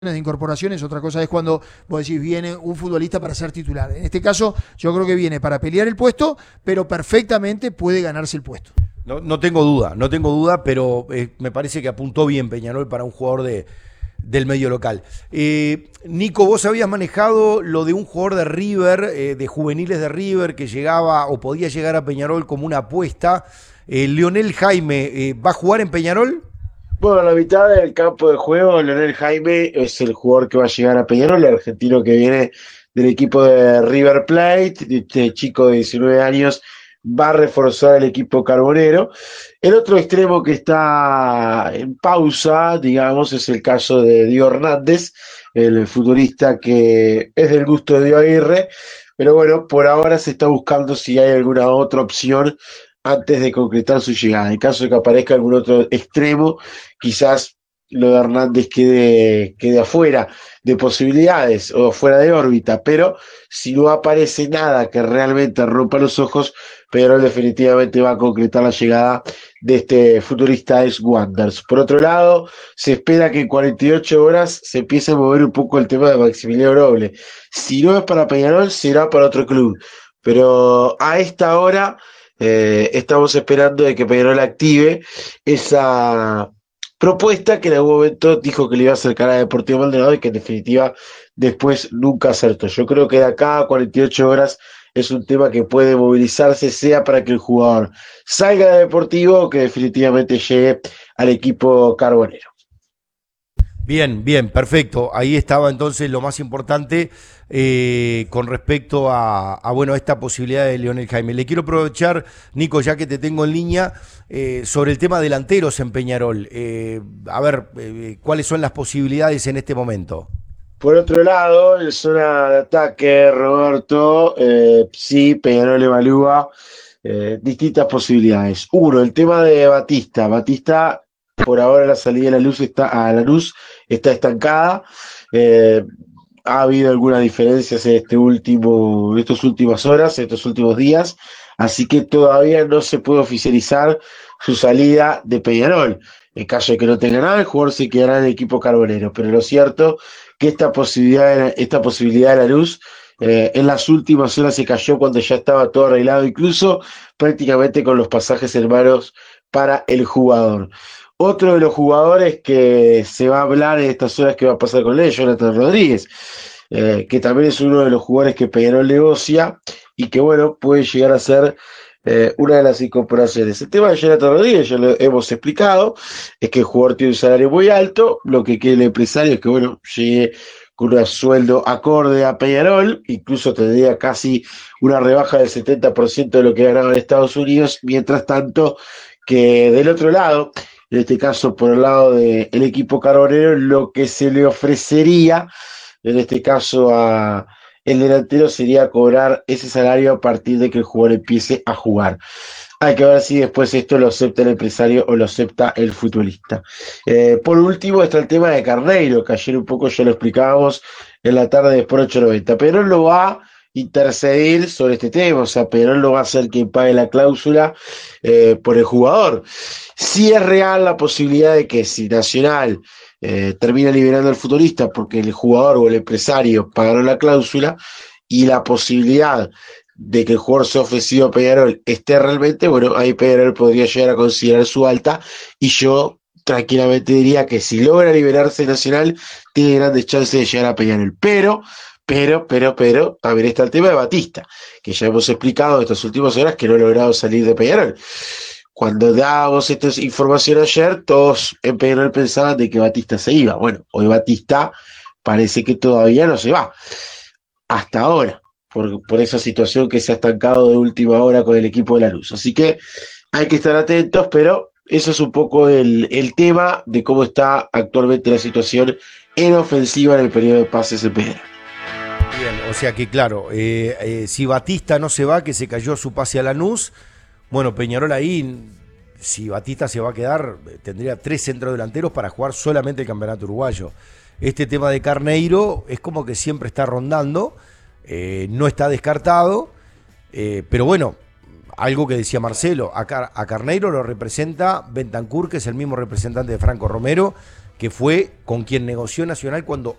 de incorporaciones, otra cosa es cuando vos decís viene un futbolista para ser titular. En este caso, yo creo que viene para pelear el puesto, pero perfectamente puede ganarse el puesto. No tengo duda, no tengo duda, pero me parece que apuntó bien Peñarol para un jugador del medio local. Nico, vos habías manejado lo de un jugador de River, de juveniles de River, que llegaba o podía llegar a Peñarol como una apuesta. Leonel Jaime, ¿va a jugar en Peñarol? Bueno, a la mitad del campo de juego, Leonel Jaime es el jugador que va a llegar a Peñarol, el argentino que viene del equipo de River Plate, este chico de 19 años va a reforzar el equipo carbonero. El otro extremo que está en pausa, digamos, es el caso de Dio Hernández, el futbolista que es del gusto de Dio Aguirre, pero bueno, por ahora se está buscando si hay alguna otra opción antes de concretar su llegada. En caso de que aparezca algún otro extremo, quizás lo de Hernández quede afuera de posibilidades o fuera de órbita, pero si no aparece nada que realmente rompa los ojos, Pedro definitivamente va a concretar la llegada de este futurista ex Wanderers. Por otro lado, se espera que en 48 horas se empiece a mover un poco el tema de Maximiliano Roble. Si no es para Peñarol, será para otro club. Pero a esta hora estamos esperando de que Peñarol active esa propuesta que en algún momento dijo que le iba a acercar a Deportivo Maldonado y que en definitiva después nunca acertó. Yo creo que de acá a 48 horas es un tema que puede movilizarse, sea para que el jugador salga de Deportivo o que definitivamente llegue al equipo carbonero. Bien, bien, perfecto. Ahí estaba entonces lo más importante con respecto bueno, a esta posibilidad de Leonel Jaime. Le quiero aprovechar, Nico, ya que te tengo en línea, sobre el tema delanteros en Peñarol. A ver, ¿cuáles son las posibilidades en este momento? Por otro lado, en zona de ataque, Roberto, sí, Peñarol evalúa distintas posibilidades. Uno, el tema de Batista. Batista, por ahora la salida de la luz a la luz está estancada. Eh, ha habido algunas diferencias en estas últimas horas, en estos últimos días, así que todavía no se puede oficializar su salida de Peñarol. En caso de que no tenga nada, el jugador se quedará en el equipo carbonero. Pero lo cierto que esta posibilidad de la luz en las últimas horas se cayó cuando ya estaba todo arreglado, incluso prácticamente con los pasajes hermanos para el jugador. Otro de los jugadores que se va a hablar en estas horas que va a pasar con él es Jonathan Rodríguez, que también es uno de los jugadores que Peñarol negocia y que, bueno, puede llegar a ser una de las incorporaciones. El tema de Jonathan Rodríguez, ya lo hemos explicado, es que el jugador tiene un salario muy alto, lo que quiere el empresario es que, bueno, llegue con un sueldo acorde a Peñarol, incluso tendría casi una rebaja del 70% de lo que ganaba en Estados Unidos, mientras tanto que del otro lado, en este caso por el lado del equipo carbonero, lo que se le ofrecería, en este caso a el delantero, sería cobrar ese salario a partir de que el jugador empiece a jugar. Hay que ver si después esto lo acepta el empresario o lo acepta el futbolista. Por último está el tema de Carneiro, que ayer un poco ya lo explicábamos en la tarde de Sport 890. Pero lo va a interceder sobre este tema, o sea, Perón no va a ser quien pague la cláusula por el jugador. Si es real la posibilidad de que si Nacional termina liberando al futbolista porque el jugador o el empresario pagaron la cláusula y la posibilidad de que el jugador sea ofrecido a Peñarol esté realmente, bueno, ahí Peñarol podría llegar a considerar su alta y yo tranquilamente diría que si logra liberarse Nacional tiene grandes chances de llegar a Peñarol, pero, también está el tema de Batista, que ya hemos explicado en estas últimas horas que no ha logrado salir de Peñarol. Cuando dábamos esta información ayer, todos en Peñarol pensaban de que Batista se iba. Bueno, hoy Batista parece que todavía no se va, hasta ahora, por esa situación que se ha estancado de última hora con el equipo de la Luz. Así que hay que estar atentos, pero eso es un poco el tema de cómo está actualmente la situación en ofensiva en el periodo de pases en Peñarol. Bien, o sea que claro, si Batista no se va, que se cayó su pase a Lanús, bueno, Peñarol ahí, si Batista se va a quedar, tendría 3 centrodelanteros para jugar solamente el campeonato uruguayo. Este tema de Carneiro es como que siempre está rondando, no está descartado, pero bueno, algo que decía Marcelo, a Carneiro lo representa Bentancur, que es el mismo representante de Franco Romero, que fue con quien negoció Nacional cuando